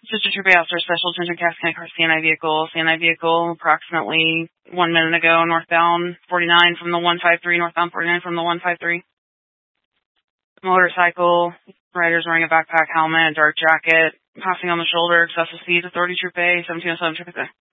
Sister Troop Officer, Special Attention Cascade Car, CNI vehicle, approximately 1 minute ago, northbound 49 from the 153, northbound 49 from the 153. Motorcycle, rider's wearing a backpack, helmet, dark jacket, passing on the shoulder, excessive speed, Authority Troop A, 1707 Troop A.